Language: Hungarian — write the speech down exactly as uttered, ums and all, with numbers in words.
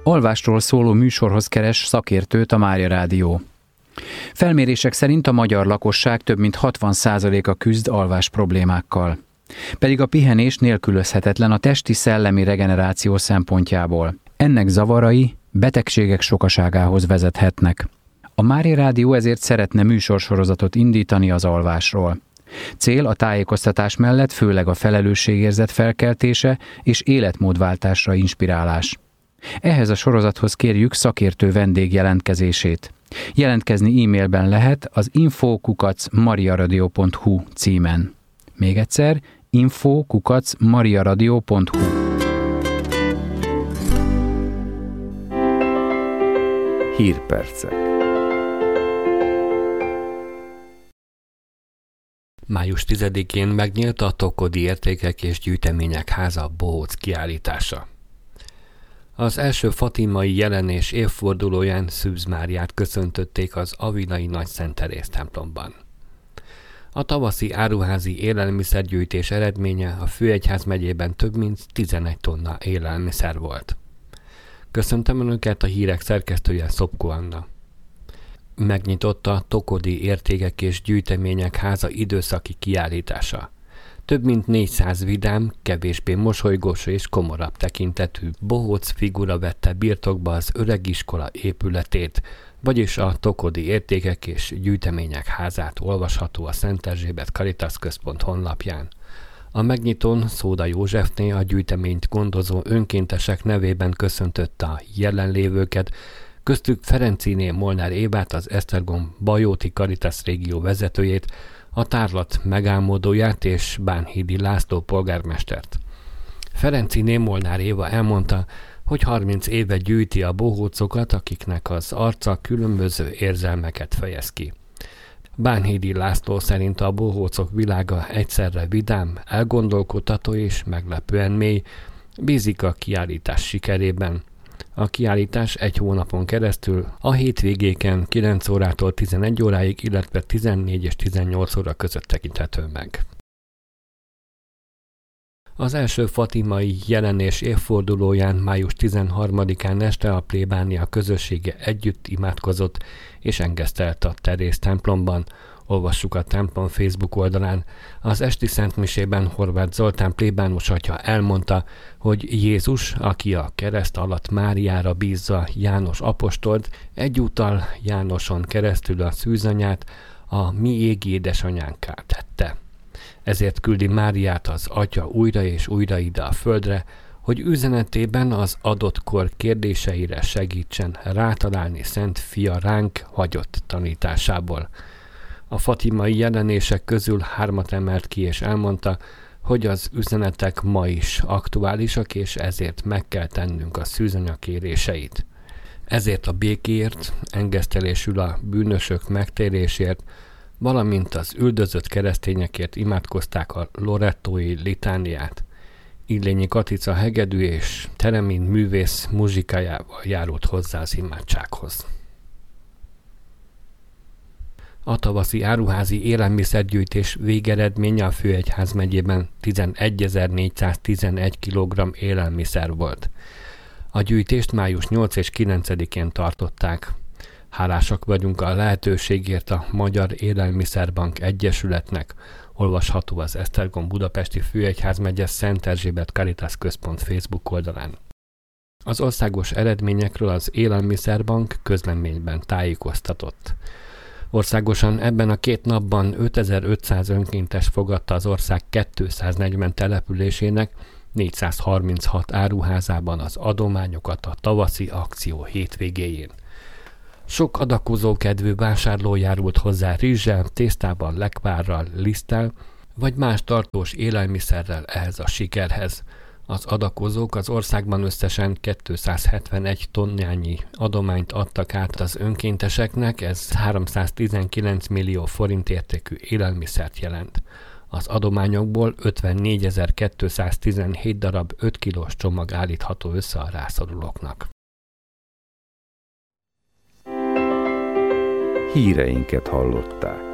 Alvásról szóló műsorhoz keres szakértőt a Mária Rádió. Felmérések szerint a magyar lakosság több mint hatvan százaléka küzd alvás problémákkal. Pedig a pihenés nélkülözhetetlen a testi-szellemi regeneráció szempontjából. Ennek zavarai betegségek sokaságához vezethetnek. A Mária Rádió ezért szeretne műsorsorozatot indítani az alvásról. Cél a tájékoztatás mellett főleg a felelősségérzet felkeltése és életmódváltásra inspirálás. Ehhez a sorozathoz kérjük szakértő vendég jelentkezését. Jelentkezni e-mailben lehet az info kukac mariaradio pont hu címen. Még egyszer, info kukac mariaradio pont hu. Hírpercek. május tizedikén megnyílt a Tokodi Értékek és Gyűjtemények Háza bohóc kiállítása. Az első fatimai jelenés évfordulóján Szűz Máriát köszöntötték az avilai Nagy Szent Teréz templomban. A tavaszi áruházi élelmiszergyűjtés eredménye a Főegyházmegyében több mint tizenegy tonna élelmiszer volt. Köszöntöm Önöket, a hírek szerkesztője Szopko Anna. Megnyitotta a Tokodi Értékek és Gyűjtemények Háza időszaki kiállítása. Több mint négyszáz vidám, kevésbé mosolygós és komorabb tekintetű bohóc figura vette birtokba az öregiskola épületét, vagyis a Tokodi Értékek és Gyűjtemények Házát olvasható a Szent Erzsébet Caritas Központ honlapján. A megnyitón Szóda Józsefné a gyűjteményt gondozó önkéntesek nevében köszöntötte a jelenlévőket, köztük Ferenciné Molnár Évát, az Esztergom Bajóti Caritas régió vezetőjét, a tárlat megálmodóját és Bánhídi László polgármestert. Ferenciné Molnár Éva elmondta, hogy harminc éve gyűjti a bohócokat, akiknek az arca különböző érzelmeket fejez ki. Bánhídi László szerint a bohócok világa egyszerre vidám, elgondolkodtató és meglepően mély, bízik a kiállítás sikerében. A kiállítás egy hónapon keresztül a hétvégéken kilenc órától tizenegy óráig, illetve tizennégy és tizennyolc óra között tekinthető meg. Az első fatimai jelenés évfordulóján május tizenharmadikán este a plébánia közössége együtt imádkozott és engesztelt a Teréz templomban. Olvassuk a templom Facebook oldalán. Az esti szentmisében Horváth Zoltán plébános atya elmondta, hogy Jézus, aki a kereszt alatt Máriára bízza János apostolt, egyúttal Jánoson keresztül a szűzanyát a mi égi édesanyánká tette. Ezért küldi Máriát az atya újra és újra ide a földre, hogy üzenetében az adott kor kérdéseire segítsen rátalálni Szent Fia ránk hagyott tanításából. A fatimai jelenések közül hármat emelt ki és elmondta, hogy az üzenetek ma is aktuálisak, és ezért meg kell tennünk a szűzanya kéréseit. Ezért a békéért, engesztelésül a bűnösök megtérésért, valamint az üldözött keresztényekért imádkozták a lorettói litániát. Illényi Katica hegedű és Teremin művész muzsikájával járult hozzá az imádsághoz. A tavaszi áruházi élelmiszergyűjtés végeredménye a Főegyházmegyében tizenegyezer-négyszáztizenegy kilogramm élelmiszer volt. A gyűjtést május nyolcadikán és kilencedikén tartották. Hálásak vagyunk a lehetőségért a Magyar Élelmiszerbank Egyesületnek, olvasható az Esztergom Budapesti Főegyházmegye Szent Erzsébet Caritas Központ Facebook oldalán. Az országos eredményekről az Élelmiszerbank közleményben tájékoztatott. Országosan ebben a két napban ötezer-ötszáz önkéntes fogadta az ország kétszáznegyven településének négyszázharminchat áruházában az adományokat a tavaszi akció hétvégéjén. Sok adakozó kedvű vásárló járult hozzá rizssel, tésztával, lekvárral, liszttel, vagy más tartós élelmiszerrel ehhez a sikerhez. Az adakozók az országban összesen kétszázhetvenegy tonnányi adományt adtak át az önkénteseknek, ez háromszáztizenkilenc millió forint értékű élelmiszert jelent. Az adományokból ötvennégyezer-kétszáztizenhét darab öt kilós csomag állítható össze a rászorulóknak. Híreinket hallották.